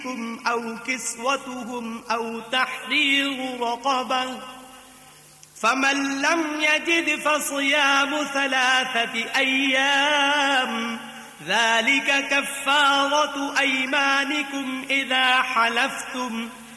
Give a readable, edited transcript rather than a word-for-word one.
أو كسوتهم أو تحرير رقبة، فمن لم يجد فصيام 3 أيام، ذلك كفارة أيمانكم إذا حلفتم،